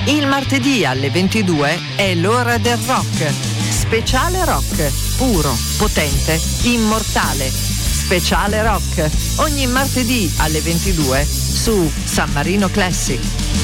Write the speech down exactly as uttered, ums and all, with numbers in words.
Il martedì alle ventidue è l'ora del rock. Speciale rock, puro, potente, immortale. Speciale rock, ogni martedì alle ventidue su San Marino Classic.